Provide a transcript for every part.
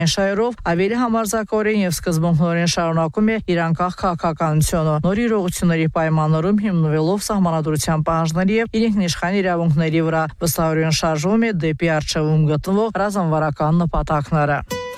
Շայրով ավելի համարձակորեն եւ սկզբունքորեն շարունակում է իր անկախ քաղաքականությունը, նոր իրողությունների պայմաններում հիմնվելով սահմանադրության պահանջների եւ իր ինքնիշխան իրավունքների վրա վստահորեն շարժվում է դեպի առջևում գտնվող ռազմավարական նպատակները։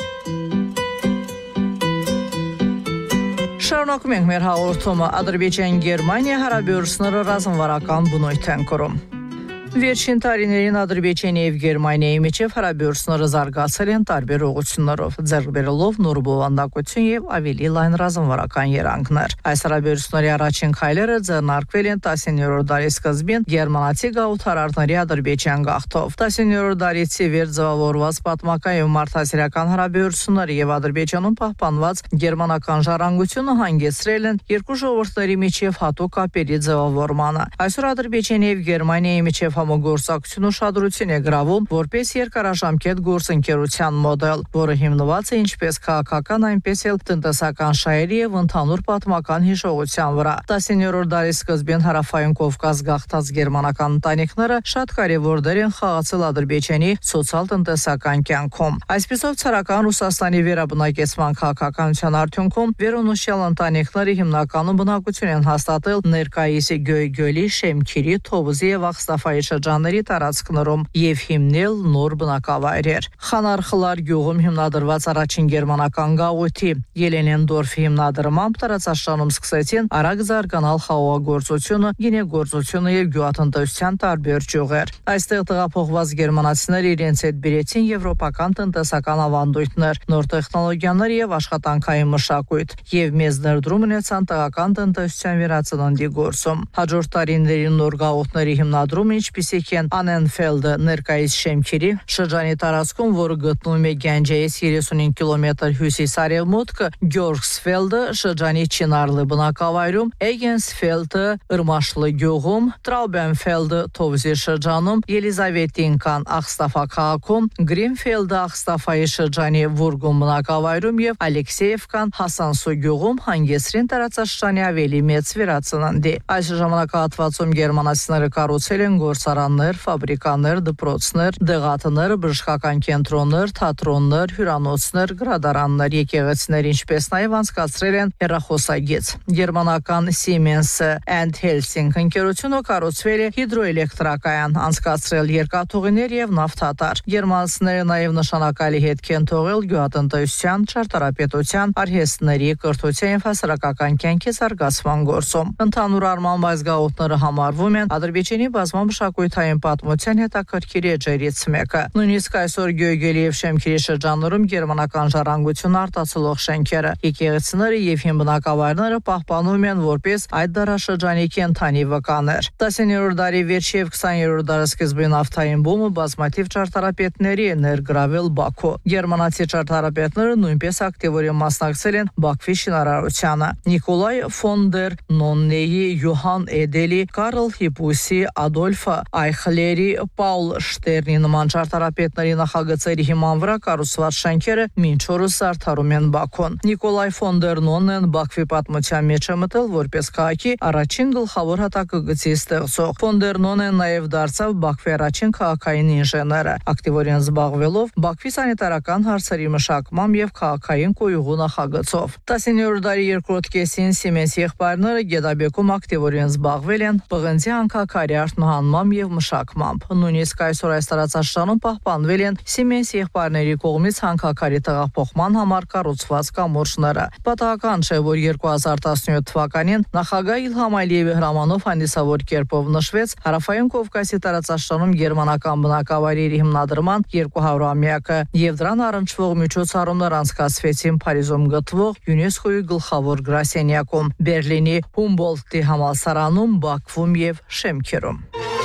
Շարունակում ենք մեր հաղորդումը Ադրբեջան-Գերմանիա հարաբերությունները ռազմավարական բնույթ են կրում։ Վերջին տարիներին Ադրբեջանի եւ Գերմանիայի միջև հարաբերությունները զարգացել են տարբեր ուղղություններով, ձեռք բերելով նոր բովանդակություն եւ ավելի լայն ռազմավարական երանգներ։ Այս հարաբերությունների առաջին քայլերը ձեռնարկվել են 19-րդ դարի սկզբին գերմանացի գաղութարարների Ադրբեջան գաղթով։ 19-րդ դարից ի վեր ձևավորված պատմական եւ մարդասիրական հարաբերությունները եւ Ադրբեջանում պահպանված գերմանական ժառանգությունը հանգեցրել են երկու ժողովուրդների միջև հատուկ կապերի ձևավորմանը։ Այսօր Ադրբեջանի եւ Գերմանիայի միջև համագործակցությունը ուշադրություն է գրավում որպես երկարաժամկետ գործընկերության մոդել, որը հիմնված է ինչպես քաղաքական, այնպես էլ տնտեսական շահերի եւ ընդհանուր պատմական հիշողության վրա։ 19-րդ դարի սկզբին հարավային Կովկաս գաղթած գերմանական ընտանիքները շատ կարևոր դեր են խաղացել Ադրբեջանի սոցիալ-տնտեսական կյանքում։ Այսպիսով ցարական Ռուսաստանի վերաբնակեցման քաղաքականության արդյունքում վերոնշյալ ընտանիքները հիմնականում բնակություն են հաստատել ներկայիս Գյոյգյոլի, Շեմքիրի, Թովուզի եւ Աղստաֆայի շրջանների տարածքներում եւ հիմնել նոր բնակավայրեր։ Խանարխլար գյուղում հիմնադրված առաջին գերմանական գաղութի Ելենենդորֆի հիմնադրմամբ տարածաշրջանում սկսեցին արագ զարգանալ խաղողագործությունը, գինեգործությունը եւ գյուղատնտեսության տարբեր ճյուղեր։ Այստեղ տեղափոխված գերմանացիները իրենց հետ բերեցին եվրոպական տնտեսական ավանդույթներ, նոր տեխնոլոգիաներ եւ աշխատանքային մշակույթ եւ մեծ ներդրում ունեցան տեղական տնտեսության վերածննդի գործում։ Հաջորդ տարիներին նոր գաղութների հիմնադրումը ինչպիսիք են Անենֆելդը ներկայիս Շեմքիրի շրջանի տարածքում, որը գտնվում է Գանջեից 35 կիլոմետր հյուսիս-արևմուտք, Գյորգսֆելդը շրջանի Չինարլի բնակավայրում, Էգենսֆելդը Ըրմաշլի գյուղում, Տրաուբենֆելդը Թովզի շրջանում, Ելիզավետինկան Աղստաֆա քաղաքում, Գրինֆելդը Աղստաֆայի շրջանի Վուրգում բնակավայրում եւ Ալեքսեևկան Հասանսու գյուղում հանգեցրին տարածաշրջանի ավելի մեծ վերածննդի։ Այս ժամանակահատվածում գերմանացիները կառուցել են գործարաններ, ֆաբրիկաներ, դպրոցներ, դեղատներ, բժշկական կենտրոններ, թատրոններ, հյուրանոցներ, գրադարաններ, եկեղեցիներ, ինչպես նաև անցկացրել են հեռախոսագիծ։ Գերմանական Siemens and Helsing ընկերությունը կառուցվել է հիդրոէլեկտրակայան, անցկացրել երկաթուղիներ եւ նավթատար։ Գերմանացիները նաև նշանակալի հետք են թողել գյուղատնտեսության, ճարտարապետության, արհեստների, կրթության եւ հասարակական կյանքի զարգացման գործում։ Ընդհանուր առմամբ այս գաղութները համարվում են Ադրբեջանի բազմամշակութային պատմության հետաքրքիր էջերից մեկը։ Նույնիսկ այսօր Գյոյգյոլի եւ Շեմքիրի շրջաններում գերմանական ժառանգություն արտացոլող շենքերը, եկեղեցիները եւ հիմնակավայրները պահպանվում են որպես այդ դարաշրջանի կենթանի վկաներ։ 19-րդ դարի վերջի եւ 20-րդ դարի սկզբի նավթային բումը բազմաթիվ ճարտարապետների է ներգրավել Բաքու։ Գերմանացի ճարտարապետները նույնպես ակտիվորեն մասնակցել են Բաքվի շինարարությանը։ Նիկոլայ ֆոն դեր Նոննեի, Յոհան Էդելի, Կարլ Հիպուսի, Ադոլֆ Այխլերի, Պաուլ Շտերնի նման ճարտարապետների նախագծերի հիման վրա կառուցված շենքերը մինչ օրս զարդարում են Բաքուն։ Նիկոլայ ֆոն դեր Նոննեն Բաքվի պատմության մեջ է մտել որպես քաղաքի առաջին գլխավոր հատակագծի ստեղծող։ Ֆոն դեր Նոնեն նաև դարձավ Բաքվի առաջին քաղաքային ինժեները, ակտիվորեն զբաղվելով Բաքվի սանիտարական հարցերի մշակմամբ եւ քաղաքային կոյուղու նախագծով։ 19-րդ դարի երկրորդ կեսին Siemens եղբայրները Գետաբեկում ակտիվորեն զբաղվել են պղնձի հանքաքարի արտահանմամբ եւ մշակմամբ։ Նույնիսկ այսօր այս տարածաշրջանում պահպանվել են Siemens եղբայրների կողմից հանքաքարի տեղափոխման համար կառուցված կամուրջները։ Պատահական չէ, որ 2017 թվականին նախագահ Իլհամ Ալիևի հրամանով հանդիսավոր կերպով նշվեց Հարավային Կովկասի տարածաշրջանում գերմանական բնակավայրերի հիմնադրման 200-ամյակը եւ դրան առնչվող միջոցառումներ անցկացվեցին Փարիզում գտնվող ՅՈՒՆԵՍԿՕ-ի գլխավոր գրասենյակում, Բերլինի Հումբոլդտի համալսարանում, Բաքվում եւ Շեմքիրում։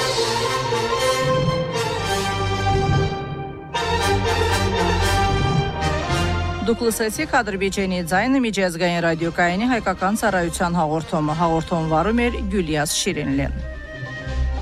Դուք լսեցիք Ադրբեջանի ձայնը միջազգային ռադիոկայանի հայկական ծառայության հաղորդումը։ Հաղորդում վարում էր Գյուլիաս Շիրինլին։